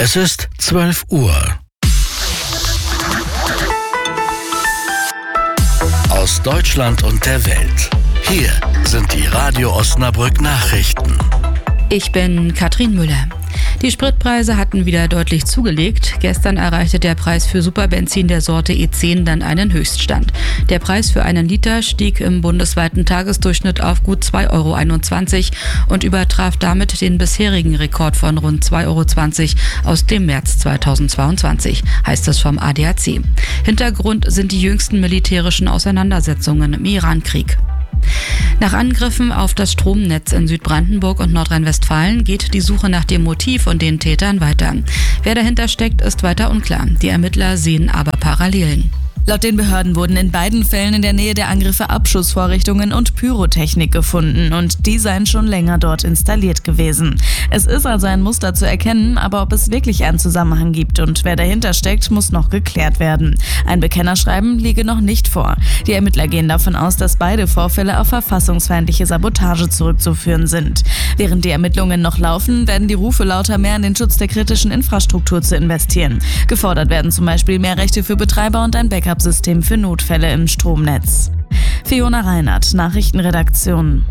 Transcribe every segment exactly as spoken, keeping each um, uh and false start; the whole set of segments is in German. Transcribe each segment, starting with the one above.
Es ist zwölf Uhr. Aus Deutschland und der Welt. Hier sind die Radio Osnabrück Nachrichten. Ich bin Katrin Müller. Die Spritpreise hatten wieder deutlich zugelegt. Gestern erreichte der Preis für Superbenzin der Sorte E zehn dann einen Höchststand. Der Preis für einen Liter stieg im bundesweiten Tagesdurchschnitt auf gut zwei Euro einundzwanzig und übertraf damit den bisherigen Rekord von rund zwei Euro zwanzig aus dem März zweitausendzweiundzwanzig, heißt es vom A D A C. Hintergrund sind die jüngsten militärischen Auseinandersetzungen im Irankrieg. Nach Angriffen auf das Stromnetz in Südbrandenburg und Nordrhein-Westfalen geht die Suche nach dem Motiv und den Tätern weiter. Wer dahinter steckt, ist weiter unklar. Die Ermittler sehen aber Parallelen. Laut den Behörden wurden in beiden Fällen in der Nähe der Angriffe Abschussvorrichtungen und Pyrotechnik gefunden und die seien schon länger dort installiert gewesen. Es ist also ein Muster zu erkennen, aber ob es wirklich einen Zusammenhang gibt und wer dahinter steckt, muss noch geklärt werden. Ein Bekennerschreiben liege noch nicht vor. Die Ermittler gehen davon aus, dass beide Vorfälle auf verfassungsfeindliche Sabotage zurückzuführen sind. Während die Ermittlungen noch laufen, werden die Rufe lauter, mehr in den Schutz der kritischen Infrastruktur zu investieren. Gefordert werden zum Beispiel mehr Rechte für Betreiber und ein Backup System für Notfälle im Stromnetz. Fiona Reinhardt, Nachrichtenredaktion.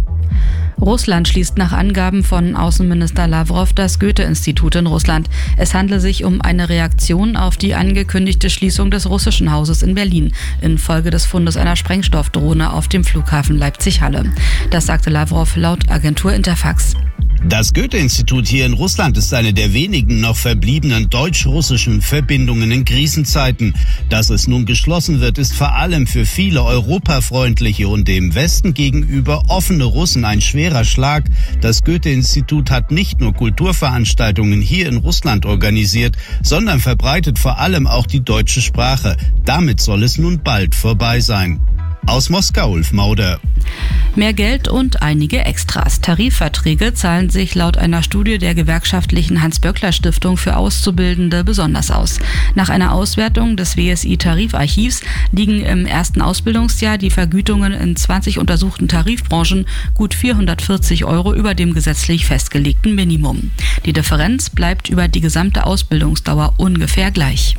Russland schließt nach Angaben von Außenminister Lavrov das Goethe-Institut in Russland. Es handle sich um eine Reaktion auf die angekündigte Schließung des russischen Hauses in Berlin infolge des Fundes einer Sprengstoffdrohne auf dem Flughafen Leipzig-Halle. Das sagte Lavrov laut Agentur Interfax. Das Goethe-Institut hier in Russland ist eine der wenigen noch verbliebenen deutsch-russischen Verbindungen in Krisenzeiten. Dass es nun geschlossen wird, ist vor allem für viele europafreundliche und dem Westen gegenüber offene Russen ein schwerer Schlag. Das Goethe-Institut hat nicht nur Kulturveranstaltungen hier in Russland organisiert, sondern verbreitet vor allem auch die deutsche Sprache. Damit soll es nun bald vorbei sein. Aus Moskau, Ulf Mauder. Mehr Geld und einige Extras. Tarifverträge zahlen sich laut einer Studie der gewerkschaftlichen Hans-Böckler-Stiftung für Auszubildende besonders aus. Nach einer Auswertung des W S I-Tarifarchivs liegen im ersten Ausbildungsjahr die Vergütungen in zwanzig untersuchten Tarifbranchen gut vierhundertvierzig Euro über dem gesetzlich festgelegten Minimum. Die Differenz bleibt über die gesamte Ausbildungsdauer ungefähr gleich.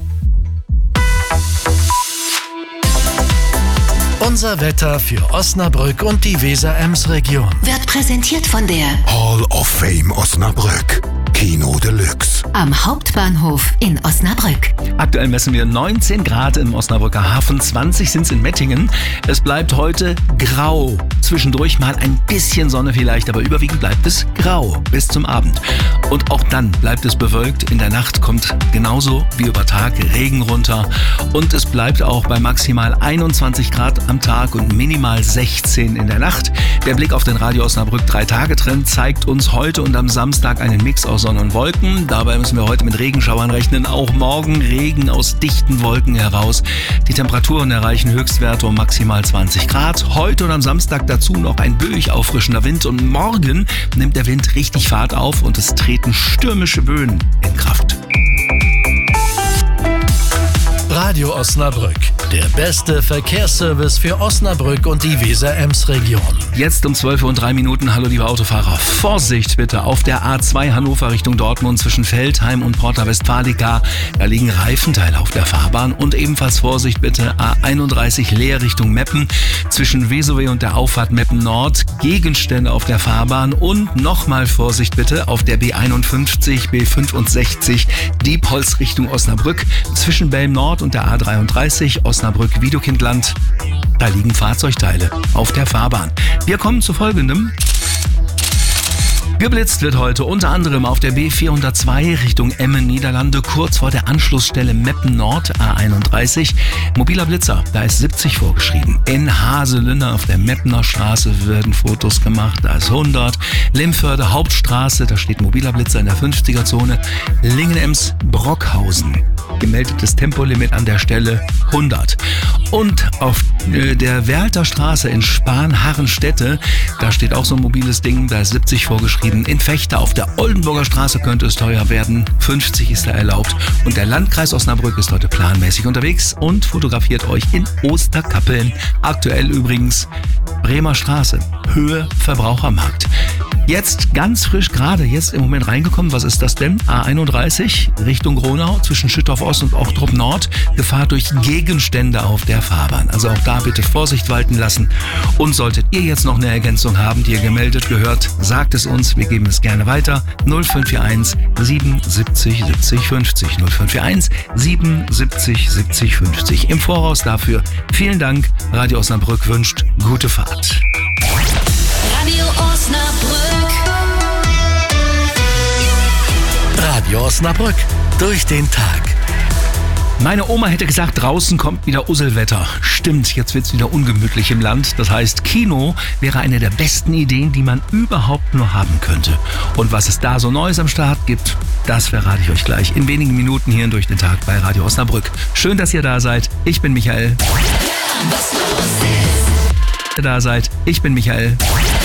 Unser Wetter für Osnabrück und die Weser-Ems-Region. Wird präsentiert von der Hall of Fame Osnabrück. Kino Deluxe. Am Hauptbahnhof in Osnabrück. Aktuell messen wir neunzehn Grad im Osnabrücker Hafen, zwanzig sind es in Mettingen. Es bleibt heute grau. Zwischendurch mal ein bisschen Sonne vielleicht, aber überwiegend bleibt es grau bis zum Abend. Und auch dann bleibt es bewölkt. In der Nacht kommt genauso wie über Tag Regen runter. Und es bleibt auch bei maximal einundzwanzig Grad am Tag und minimal sechzehn in der Nacht. Der Blick auf den Radio Osnabrück drei Tage Trend zeigt uns heute und am Samstag einen Mix aus Sonne und Wolken. Dabei müssen wir heute mit Regenschauern rechnen. Auch morgen Regen aus dichten Wolken heraus. Die Temperaturen erreichen Höchstwerte um maximal zwanzig Grad. Heute und am Samstag dazu noch ein böig auffrischender Wind. Und morgen nimmt der Wind richtig Fahrt auf und es treten stürmische Böen in Kraft. Radio Osnabrück, der beste Verkehrsservice für Osnabrück und die Weser-Ems-Region. Jetzt um zwölf Uhr und drei Minuten. Hallo liebe Autofahrer. Vorsicht bitte auf der A zwei Hannover Richtung Dortmund zwischen Veltheim und Porta Westfalica. Da liegen Reifenteile auf der Fahrbahn. Und ebenfalls Vorsicht bitte A einunddreißig Leer Richtung Meppen zwischen Vesowe und der Auffahrt Meppen Nord. Gegenstände auf der Fahrbahn. Und nochmal Vorsicht bitte auf der B einundfünfzig, B fünfundsechzig Diepholz Richtung Osnabrück zwischen Belm Nord und der A dreiunddreißig Osnabrück-Wiedekindland. Da liegen Fahrzeugteile auf der Fahrbahn. Wir kommen zu folgendem. Geblitzt wird heute unter anderem auf der B vierhundertzwei Richtung Emmen, Niederlande, kurz vor der Anschlussstelle Meppen Nord, A einunddreißig. Mobiler Blitzer, da ist siebzig vorgeschrieben. In Haselünne auf der Meppener Straße werden Fotos gemacht, da ist hundert. Limförde Hauptstraße, da steht mobiler Blitzer in der fünfziger Zone. Lingen-Ems Brockhausen. Gemeldetes Tempolimit an der Stelle hundert. Und auf der Werlter Straße in Spahn-Harrenstädte, da steht auch so ein mobiles Ding, da ist siebzig vorgeschrieben. In Vechta auf der Oldenburger Straße könnte es teuer werden, fünfzig ist da erlaubt. Und der Landkreis Osnabrück ist heute planmäßig unterwegs und fotografiert euch in Osterkappeln. Aktuell übrigens Bremer Straße, Höhe Verbrauchermarkt. Jetzt ganz frisch, gerade jetzt im Moment reingekommen. Was ist das denn? A einunddreißig Richtung Gronau zwischen Schüttorf Ost und Ochtrup Nord. Gefahr durch Gegenstände auf der Fahrbahn. Also auch da bitte Vorsicht walten lassen. Und solltet ihr jetzt noch eine Ergänzung haben, die ihr gemeldet gehört, sagt es uns. Wir geben es gerne weiter. null fünf vier eins siebenundsiebzig siebzig fünfzig. null fünf vier eins siebenundsiebzig siebzig fünfzig. Im Voraus dafür vielen Dank. Radio Osnabrück wünscht gute Fahrt. Radio Osnabrück. Radio Osnabrück. Durch den Tag. Meine Oma hätte gesagt, draußen kommt wieder Usselwetter. Stimmt, jetzt wird's wieder ungemütlich im Land. Das heißt, Kino wäre eine der besten Ideen, die man überhaupt nur haben könnte. Und was es da so Neues am Start gibt, das verrate ich euch gleich in wenigen Minuten hier in Durch den Tag bei Radio Osnabrück. Schön, dass ihr da seid. Ich bin Michael. Was los ist. Da seid. Ich bin Michael.